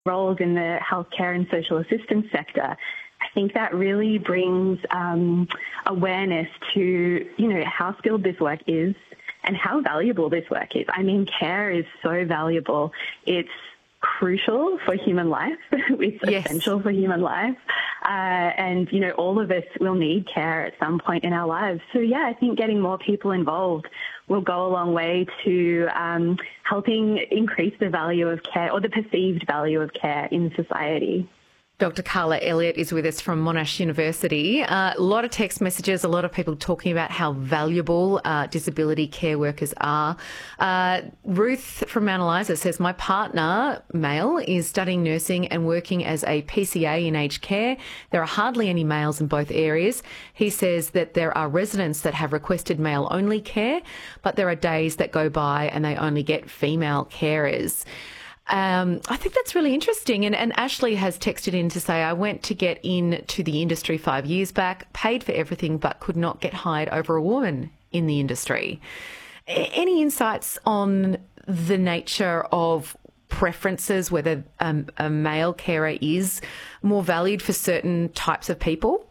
roles in the healthcare and social assistance sector, I think that really brings awareness to, how skilled this work is and how valuable this work is. I mean, care is so valuable. It's crucial for human life. It's essential for human life. And, all of us will need care at some point in our lives. So, I think getting more people involved will go a long way to helping increase the value of care, or the perceived value of care in society. Dr. Carla Elliott is with us from Monash University. A lot of text messages, a lot of people talking about how valuable disability care workers are. Ruth from Mount Eliza says, my partner, male, is studying nursing and working as a PCA in aged care. There are hardly any males in both areas. He says that there are residents that have requested male-only care, but there are days that go by and they only get female carers. I think that's really interesting. And Ashley has texted in to say, I went to get into the industry 5 years back, paid for everything, but could not get hired over a woman in the industry. Any insights on the nature of preferences, whether a male carer is more valued for certain types of people?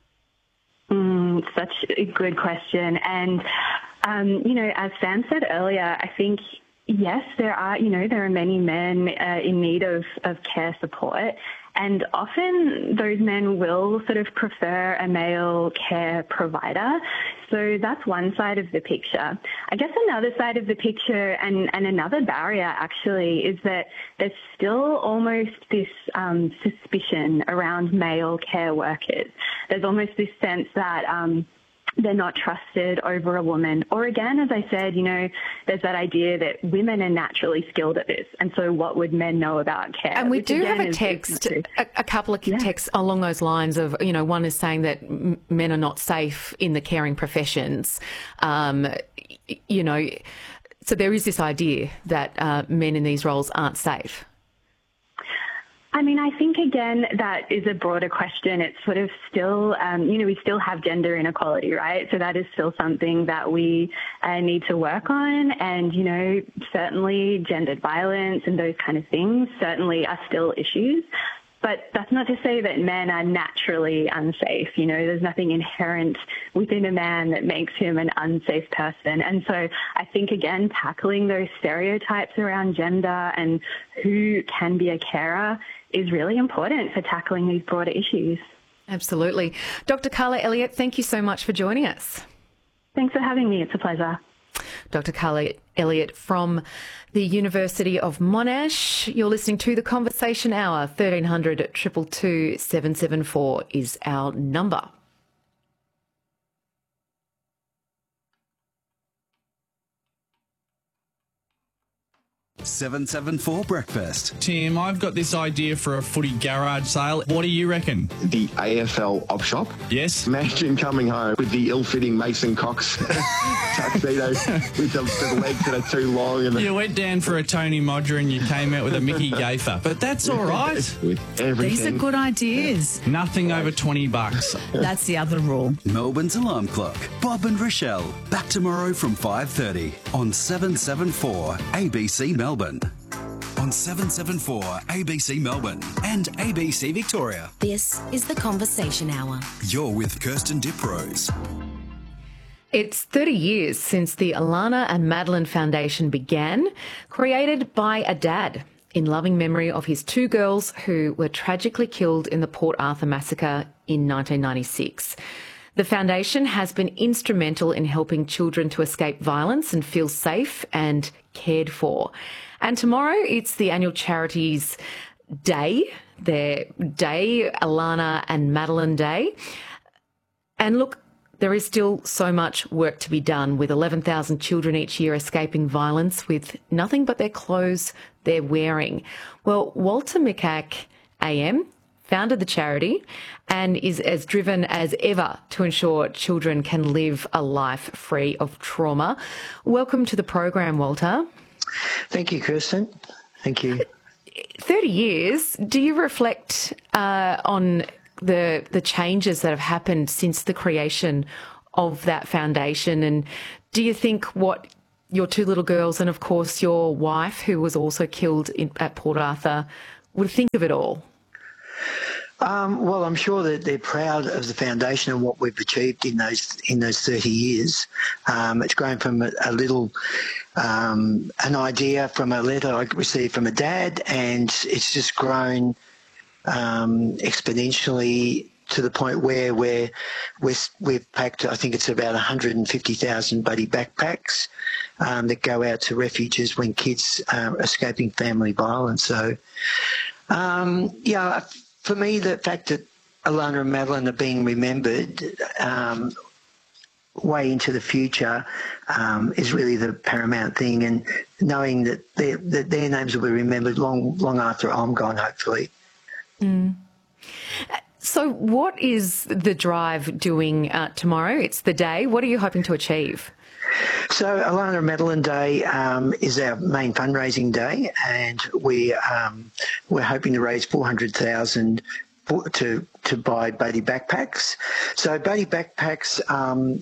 Such a good question. And, as Sam said earlier, I think yes, there are many men in need of care support, and often those men will sort of prefer a male care provider. So that's one side of the picture. I guess another side of the picture and another barrier actually is that there's still almost this suspicion around male care workers. There's almost this sense that they're not trusted over a woman. Or again, as I said, there's that idea that women are naturally skilled at this. And so what would men know about care? And we do have a text, a couple of texts along those lines of, one is saying that men are not safe in the caring professions. So there is this idea that men in these roles aren't safe. I mean, I think, again, that is a broader question. It's sort of still, we still have gender inequality, right? So that is still something that we need to work on. And, certainly gendered violence and those kind of things certainly are still issues. But that's not to say that men are naturally unsafe. There's nothing inherent within a man that makes him an unsafe person. And so I think, again, tackling those stereotypes around gender and who can be a carer is really important for tackling these broader issues. Absolutely. Dr. Carla Elliott, thank you so much for joining us. Thanks for having me. It's a pleasure. Dr. Carla Elliott from the University of Monash. You're listening to The Conversation Hour. 1300 222 774 is our number. 774 Breakfast. Tim, I've got this idea for a footy garage sale. What do you reckon? The AFL op shop? Yes. Imagine coming home with the ill-fitting Mason Cox tuxedo with the legs that are too long. And you went down for a Tony Modger and you came out with a Mickey Gaffer. But that's all right. With everything. These are good ideas. Nothing over $20. That's the other rule. Melbourne's alarm clock. Bob and Rochelle. Back tomorrow from 5:30 on 774 ABC Melbourne. On 774 ABC Melbourne and ABC Victoria. This is The Conversation Hour. You're with Kirsten Diprose. It's 30 years since the Alana and Madeline Foundation began, created by a dad in loving memory of his two girls who were tragically killed in the Port Arthur massacre in 1996. The foundation has been instrumental in helping children to escape violence and feel safe and cared for. And tomorrow it's the annual Charities Day, their day, Alana and Madeline Day. And look, there is still so much work to be done, with 11,000 children each year escaping violence with nothing but their clothes they're wearing. Well, Walter Mikac AM founded the charity and is as driven as ever to ensure children can live a life free of trauma. Welcome to the program, Walter. Thank you, Kirsten. Thank you. 30 years, do you reflect on the changes that have happened since the creation of that foundation? And do you think what your two little girls and, of course, your wife, who was also killed at Port Arthur, would think of it all? Well, I'm sure that they're proud of the foundation and what we've achieved in those 30 years. It's grown from a little an idea from a letter I received from a dad, and it's just grown exponentially to the point where we've packed, I think it's about 150,000 buddy backpacks that go out to refuges when kids are escaping family violence. So, for me, the fact that Alana and Madeline are being remembered way into the future is really the paramount thing, and knowing that their names will be remembered long after I'm gone, hopefully. Mm. So what is the drive doing tomorrow? It's the day. What are you hoping to achieve? So Alana and Madeline Day is our main fundraising day, and we're hoping to raise $400,000 to buy Buddy backpacks. So Buddy backpacks are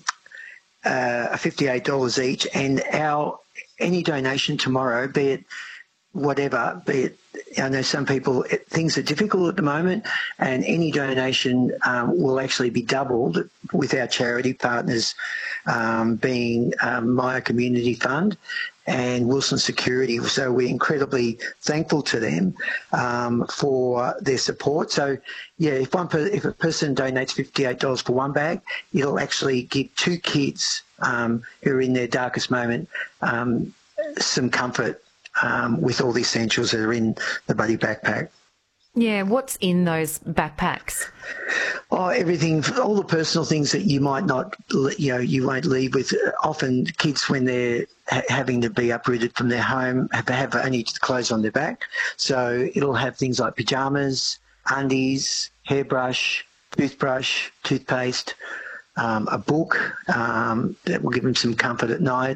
$58 each, and any donation tomorrow, be it whatever, I know some people, things are difficult at the moment, and any donation will actually be doubled with our charity partners being Maya Community Fund and Wilson Security. So we're incredibly thankful to them for their support. So, yeah, if a person donates $58 for one bag, it'll actually give two kids who are in their darkest moment some comfort with all the essentials that are in the Buddy backpack. Yeah, what's in those backpacks? Oh, everything, all the personal things that you might not, you won't leave with. Often kids, when they're having to be uprooted from their home, have only clothes on their back. So it'll have things like pyjamas, undies, hairbrush, toothbrush, toothpaste, a book that will give them some comfort at night.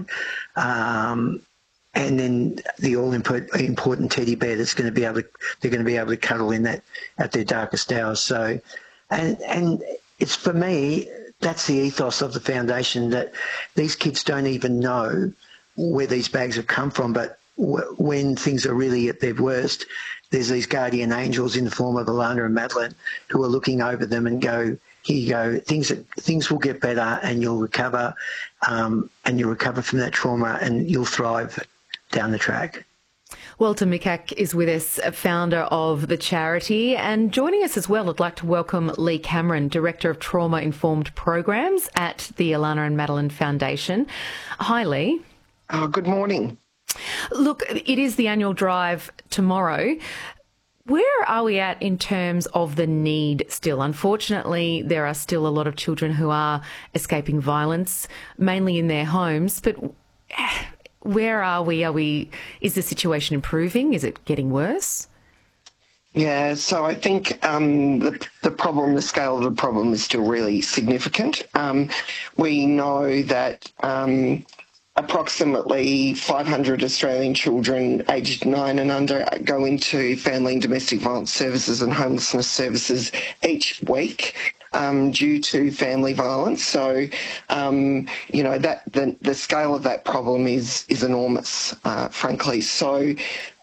And then the all-important teddy bear they're going to be able to cuddle in that at their darkest hours. So, and it's, for me, that's the ethos of the foundation, that these kids don't even know where these bags have come from, but when things are really at their worst, there's these guardian angels in the form of Alana and Madeline who are looking over them and go, here you go, things will get better, and you'll recover, from that trauma, and you'll thrive down the track. Walter Mikac is with us, founder of the charity, and joining us as well, I'd like to welcome Lee Cameron, Director of Trauma-Informed Programs at the Alana and Madeline Foundation. Hi, Lee. Good morning. Look, it is the annual drive tomorrow. Where are we at in terms of the need still? Unfortunately, there are still a lot of children who are escaping violence, mainly in their homes, but where are we? Is the situation improving? Is it getting worse? Yeah, so I think the scale of the problem is still really significant. We know that approximately 500 Australian children aged 9 and under go into family and domestic violence services and homelessness services each week. Due to family violence. So, that the scale of that problem is enormous, frankly. So,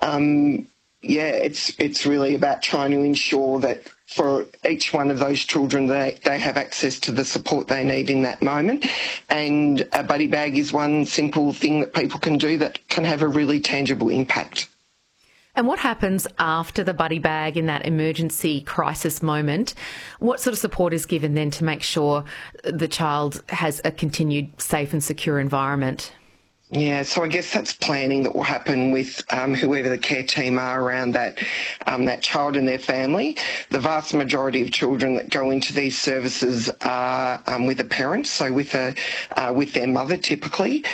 it's really about trying to ensure that for each one of those children, they have access to the support they need in that moment. And a buddy bag is one simple thing that people can do that can have a really tangible impact. And what happens after the buddy bag in that emergency crisis moment? What sort of support is given then to make sure the child has a continued safe and secure environment? Yeah, so I guess that's planning that will happen with whoever the care team are around that child and their family. The vast majority of children that go into these services are with a parent, so with their mother typically.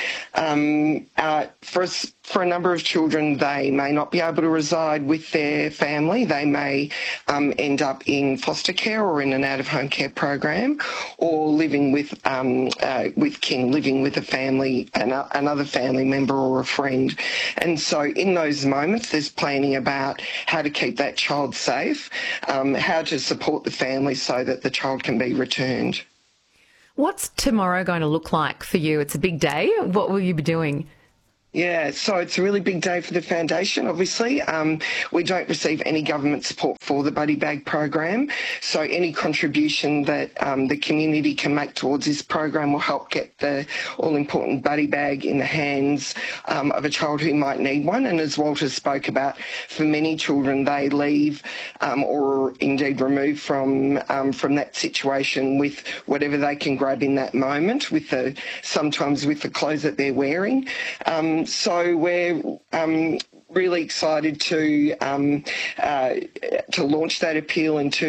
For a number of children, they may not be able to reside with their family. They may end up in foster care or in an out-of-home care program, or living with kin, living with a family, another family member or a friend. And so in those moments, there's planning about how to keep that child safe, how to support the family so that the child can be returned. What's tomorrow going to look like for you? It's a big day. What will you be doing? Yeah, so it's a really big day for the foundation, obviously. We don't receive any government support for the Buddy Bag program, so any contribution that the community can make towards this program will help get the all-important Buddy Bag in the hands of a child who might need one. And as Walter spoke about, for many children, they leave or indeed remove from that situation with whatever they can grab in that moment, sometimes with the clothes that they're wearing. So we're really excited to launch that appeal and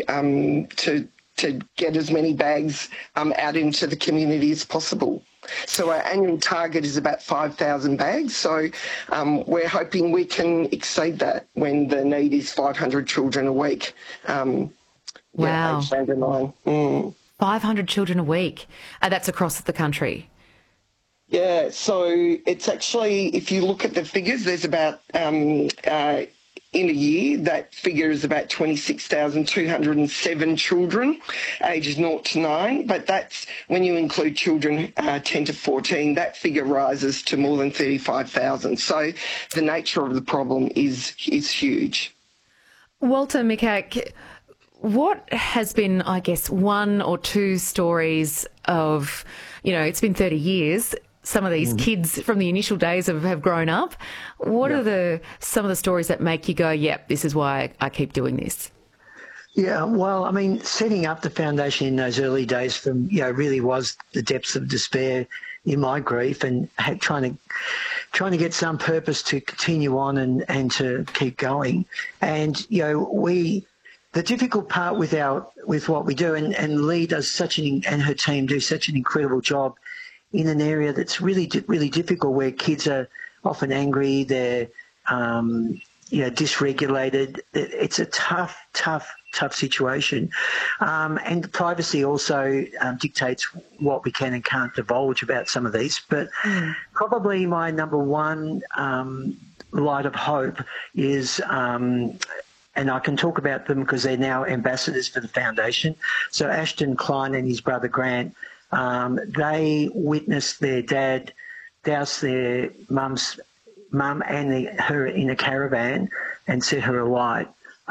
to get as many bags out into the community as possible. So our annual target is about 5,000 bags. So we're hoping we can exceed that when the need is 500 children a week. Wow. Aged under 9. 500 children a week. That's across the country. Yeah, so it's actually, if you look at the figures, there's about, in a year, that figure is about 26,207 children, ages 0 to 9. But that's when you include children 10 to 14, that figure rises to more than 35,000. So the nature of the problem is huge. Walter Mikac, what has been, I guess, one or two stories of, it's been 30 years, some of these kids from the initial days have grown up. What are some of the stories that make you go, yep, this is why I keep doing this? Yeah, well, I mean, setting up the foundation in those early days really was the depths of despair in my grief, and trying to get some purpose to continue on and to keep going. And, the difficult part with what we do, and Lee does and her team do such an incredible job in an area that's really, really difficult, where kids are often angry, they're, dysregulated. It's a tough situation. And privacy also dictates what we can and can't divulge about some of these. But probably my number one light of hope is, and I can talk about them because they're now ambassadors for the foundation. So Ashton Klein and his brother Grant, they witnessed their dad douse their mum and her in a caravan and set her alight.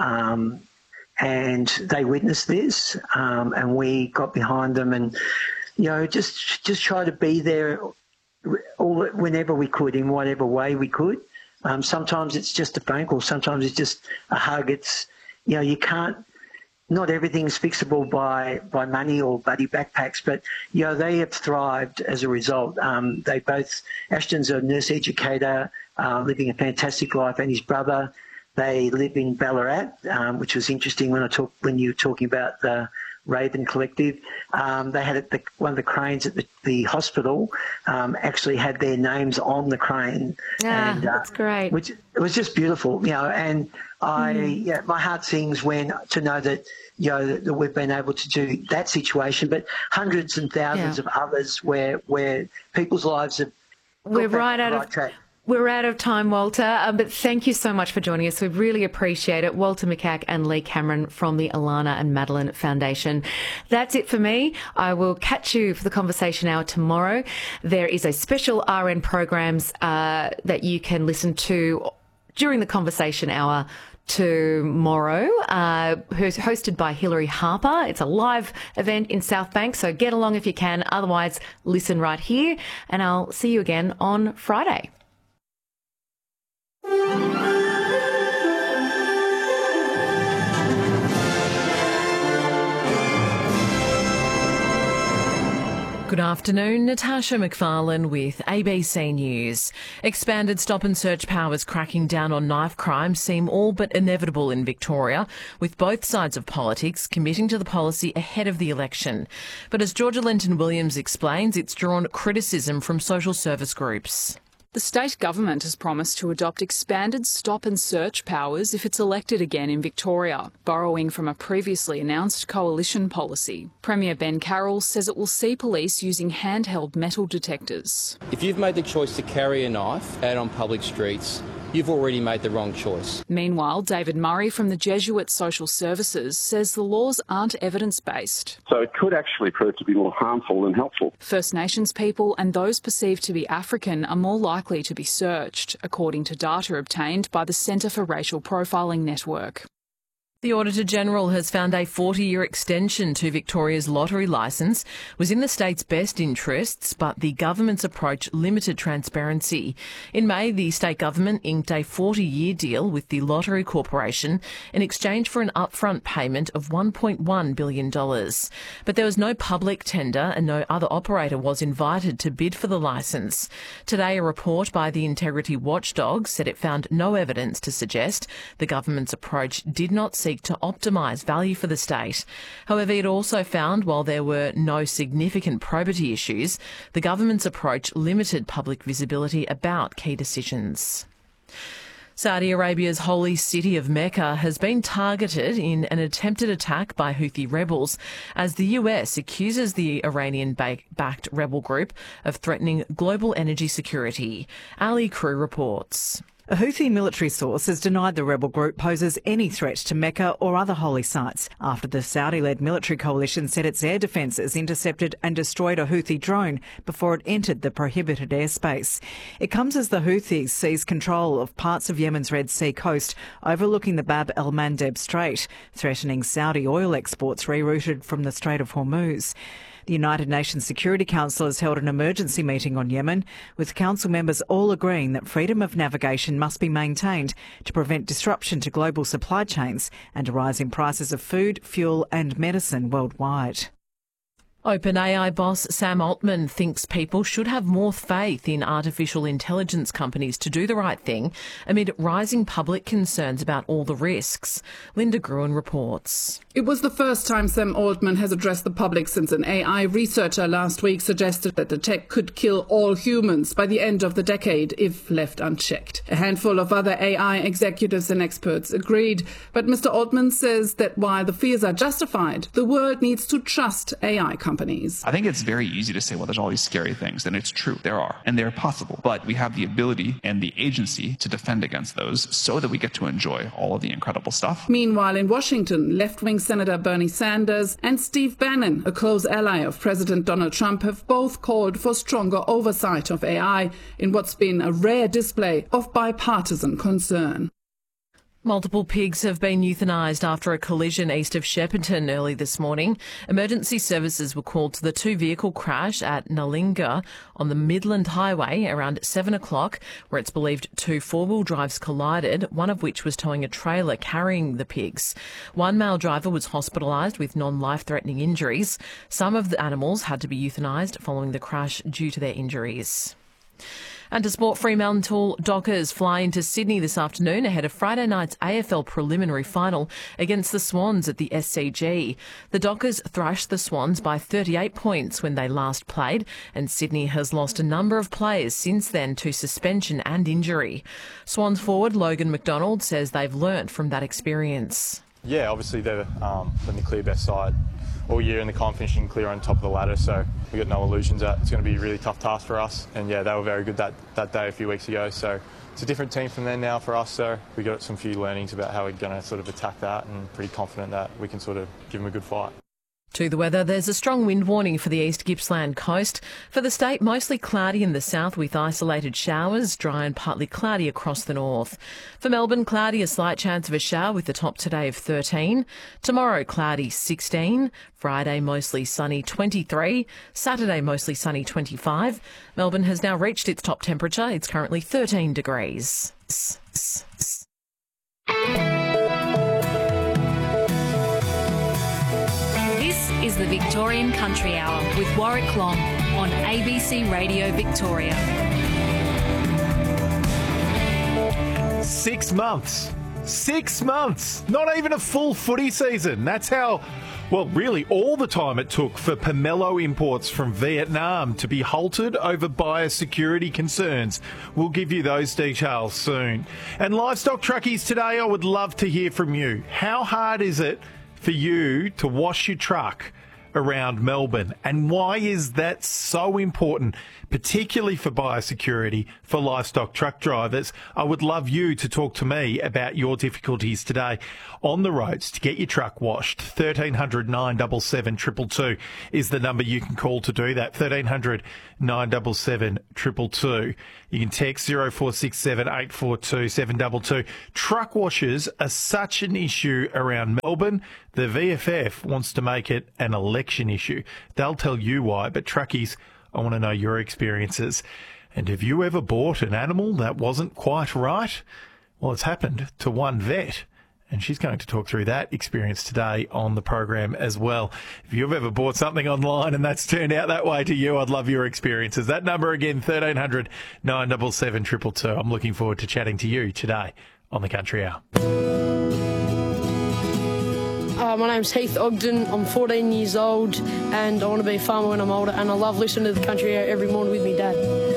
And they witnessed this, and we got behind them and, just try to be there whenever we could, in whatever way we could. Sometimes it's just a phone call. Sometimes it's just a hug. It's, you can't, not everything's fixable by money or buddy backpacks, but, they have thrived as a result. Ashton's a nurse educator, living a fantastic life, and his brother, they live in Ballarat, which was interesting when you were talking about the Raven Collective. They had one of the cranes at the hospital actually had their names on the crane. Yeah, that's great. Which it was just beautiful, and my heart sings to know that that we've been able to do that situation, but hundreds and thousands of others where people's lives have. We're out of time, Walter, but thank you so much for joining us. We really appreciate it. Walter Mikac and Lee Cameron from the Alana and Madeline Foundation. That's it for me. I will catch you for the Conversation Hour tomorrow. There is a special RN programs that you can listen to during the Conversation Hour tomorrow, hosted by Hilary Harper. It's a live event in South Bank, so get along if you can. Otherwise, listen right here, and I'll see you again on Friday. Good afternoon, Natasha McFarlane with ABC News. Expanded stop and search powers cracking down on knife crime seem all but inevitable in Victoria, with both sides of politics committing to the policy ahead of the election. But as Georgia Linton-Williams explains, it's drawn criticism from social service groups. The state government has promised to adopt expanded stop and search powers if it's elected again in Victoria, borrowing from a previously announced coalition policy. Premier Ben Carroll says it will see police using handheld metal detectors. If you've made the choice to carry a knife out on public streets, you've already made the wrong choice. Meanwhile, David Murray from the Jesuit Social Services says the laws aren't evidence-based. So it could actually prove to be more harmful than helpful. First Nations people and those perceived to be African are more likely to be searched, according to data obtained by the Centre for Racial Profiling Network. The Auditor-General has found a 40-year extension to Victoria's lottery licence was in the state's best interests, but the government's approach limited transparency. In May, the state government inked a 40-year deal with the Lottery Corporation in exchange for an upfront payment of $1.1 billion. But there was no public tender and no other operator was invited to bid for the licence. Today, a report by the Integrity Watchdog said it found no evidence to suggest the government's approach did not seek to optimise value for the state. However, it also found while there were no significant probity issues, the government's approach limited public visibility about key decisions. Saudi Arabia's holy city of Mecca has been targeted in an attempted attack by Houthi rebels as the US accuses the Iranian-backed rebel group of threatening global energy security. Ali Crew reports. A Houthi military source has denied the rebel group poses any threat to Mecca or other holy sites after the Saudi-led military coalition said its air defences intercepted and destroyed a Houthi drone before it entered the prohibited airspace. It comes as the Houthis seized control of parts of Yemen's Red Sea coast overlooking the Bab el-Mandeb Strait, threatening Saudi oil exports rerouted from the Strait of Hormuz. The United Nations Security Council has held an emergency meeting on Yemen, with council members all agreeing that freedom of navigation must be maintained to prevent disruption to global supply chains and a rise in prices of food, fuel and medicine worldwide. OpenAI boss Sam Altman thinks people should have more faith in artificial intelligence companies to do the right thing amid rising public concerns about all the risks. Linda Gruen reports. It was the first time Sam Altman has addressed the public since an AI researcher last week suggested that the tech could kill all humans by the end of the decade if left unchecked. A handful of other AI executives and experts agreed, but Mr. Altman says that while the fears are justified, the world needs to trust AI companies. I think it's very easy to say, well, there's all these scary things, and it's true, there are, and they're possible. But we have the ability and the agency to defend against those so that we get to enjoy all of the incredible stuff. Meanwhile, in Washington, left-wing Senator Bernie Sanders and Steve Bannon, a close ally of President Donald Trump, have both called for stronger oversight of AI in what's been a rare display of bipartisan concern. Multiple pigs have been euthanised after a collision east of Shepparton early this morning. Emergency services were called to the two-vehicle crash at Nalinga on the Midland Highway around 7 o'clock, where it's believed two four-wheel drives collided, one of which was towing a trailer carrying the pigs. One male driver was hospitalised with non-life-threatening injuries. Some of the animals had to be euthanised following the crash due to their injuries. And to sport, Fremantle Dockers fly into Sydney this afternoon ahead of Friday night's AFL preliminary final against the Swans at the SCG. The Dockers thrashed the Swans by 38 points when they last played, and Sydney has lost a number of players since then to suspension and injury. Swans forward Logan McDonald says they've learnt from that experience. Yeah, obviously they're the clear best side all year in the comp, finishing clear on top of the ladder, so we've got no illusions that it's going to be a really tough task for us. And yeah, they were very good that day a few weeks ago, so it's a different team from then now for us, so we got some few learnings about how we're going to sort of attack that, and pretty confident that we can sort of give them a good fight. To the weather, there's a strong wind warning for the East Gippsland coast. For the state, mostly cloudy in the south with isolated showers, dry and partly cloudy across the north. For Melbourne, cloudy, a slight chance of a shower with the top today of 13. Tomorrow, cloudy, 16. Friday, mostly sunny, 23. Saturday, mostly sunny, 25. Melbourne has now reached its top temperature. It's currently 13 degrees. This is the Victorian Country Hour with Warwick Long on ABC Radio Victoria. 6 months. 6 months. Not even a full footy season. That's how, well, really all the time it took for pomelo imports from Vietnam to be halted over biosecurity concerns. We'll give you those details soon. And livestock truckies today, I would love to hear from you. How hard is it for you to wash your truck around Melbourne. And why is that so important, particularly for biosecurity for livestock truck drivers? I would love you to talk to me about your difficulties today on the roads to get your truck washed. 1300 977 222 is the number you can call to do that. 1300 977 222. You can text 0467 842 722. Truck washers are such an issue around Melbourne. The VFF wants to make it an election issue. They'll tell you why, but truckies, I want to know your experiences. And have you ever bought an animal that wasn't quite right? Well, it's happened to one vet, and she's going to talk through that experience today on the program as well. If you've ever bought something online and that's turned out that way to you, I'd love your experiences. That number again, 1300 977 222. I'm looking forward to chatting to you today on the Country Hour. My name's Heath Ogden. I'm 14 years old and I want to be a farmer when I'm older, and I love listening to the Country Hour every morning with me dad.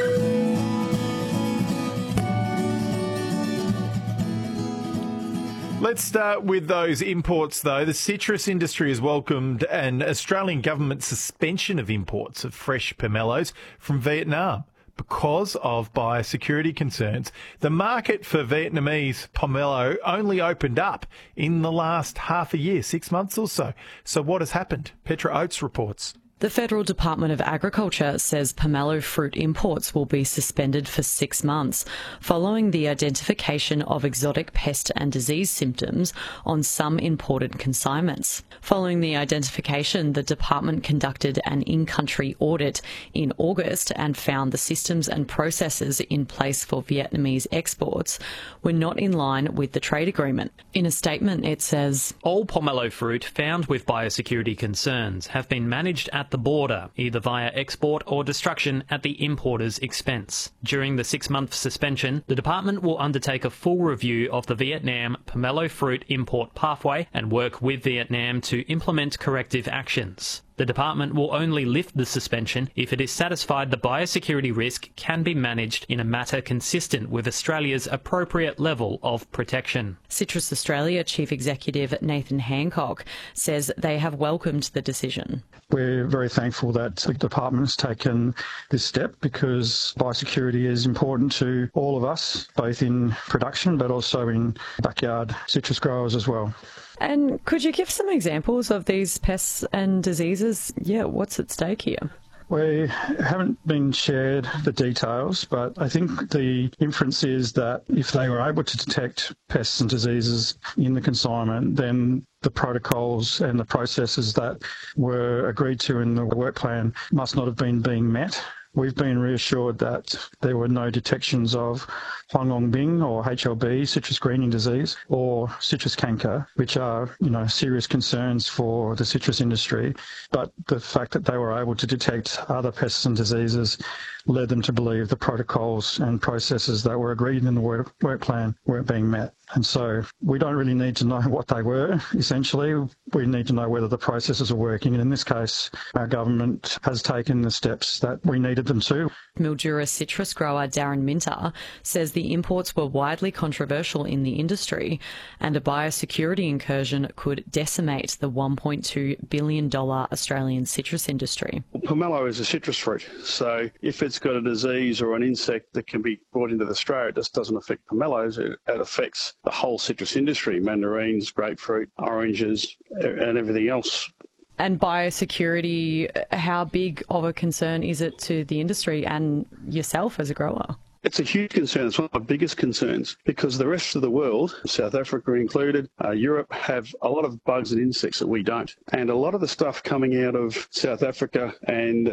Let's start with those imports, though. The citrus industry has welcomed an Australian government suspension of imports of fresh pomelos from Vietnam because of biosecurity concerns. The market for Vietnamese pomelo only opened up in the last half a year, 6 months or so. So what has happened? Petra Oates reports. The Federal Department of Agriculture says pomelo fruit imports will be suspended for 6 months following the identification of exotic pest and disease symptoms on some imported consignments. Following the identification, the department conducted an in-country audit in August and found the systems and processes in place for Vietnamese exports were not in line with the trade agreement. In a statement, it says, all pomelo fruit found with biosecurity concerns have been managed at the border, either via export or destruction at the importer's expense. During the 6-month suspension, the department will undertake a full review of the Vietnam pomelo fruit import pathway and work with Vietnam to implement corrective actions. The department will only lift the suspension if it is satisfied the biosecurity risk can be managed in a manner consistent with Australia's appropriate level of protection. Citrus Australia Chief Executive Nathan Hancock says they have welcomed the decision. We're very thankful that the department has taken this step because biosecurity is important to all of us, both in production but also in backyard citrus growers as well. And could you give some examples of these pests and diseases? Yeah, what's at stake here? We haven't been shared the details, but I think the inference is that if they were able to detect pests and diseases in the consignment, then the protocols and the processes that were agreed to in the work plan must not have been being met. We've been reassured that there were no detections of Huang Long Bing or HLB, citrus greening disease, or citrus canker, which are, serious concerns for the citrus industry. But the fact that they were able to detect other pests and diseases led them to believe the protocols and processes that were agreed in the work plan weren't being met. And so we don't really need to know what they were, essentially. We need to know whether the processes are working. And in this case, our government has taken the steps that we needed them to. Mildura citrus grower Darren Minter says the imports were widely controversial in the industry and a biosecurity incursion could decimate the $1.2 billion Australian citrus industry. Pomelo is a citrus fruit, so if it's got a disease or an insect that can be brought into Australia, it just doesn't affect pomelos, it affects the whole citrus industry, mandarins, grapefruit, oranges and everything else. And biosecurity, how big of a concern is it to the industry and yourself as a grower? It's a huge concern. It's one of the biggest concerns because the rest of the world, South Africa included, Europe, have a lot of bugs and insects that we don't. And a lot of the stuff coming out of South Africa and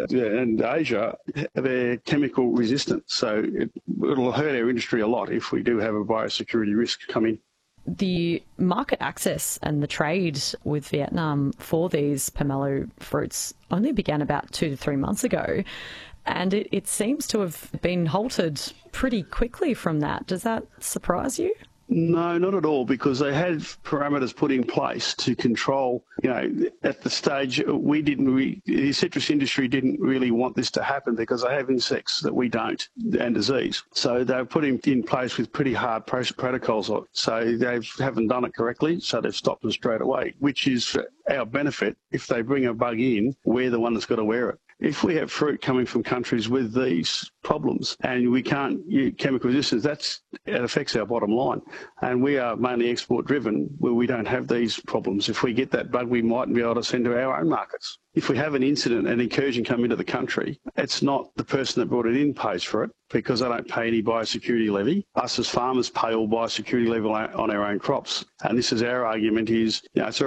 Asia, they're chemical resistant. So it'll hurt our industry a lot if we do have a biosecurity risk come in. The market access and the trade with Vietnam for these pomelo fruits only began about 2 to 3 months ago, and it seems to have been halted pretty quickly from that. Does that surprise you? No, not at all, because they had parameters put in place to control, at the stage the citrus industry didn't really want this to happen because they have insects that we don't and disease. So they were put in place with pretty hard protocols. So they haven't done it correctly, so they've stopped them straight away, which is our benefit. If they bring a bug in, we're the one that's got to wear it. If we have fruit coming from countries with these problems and we can't use chemical resistance, it affects our bottom line. And we are mainly export driven where we don't have these problems. If we get that bug, we mightn't be able to send to our own markets. If we have an incident, an incursion come into the country, it's not the person that brought it in pays for it because they don't pay any biosecurity levy. Us as farmers pay all biosecurity levy on our own crops. And this is our argument is, it's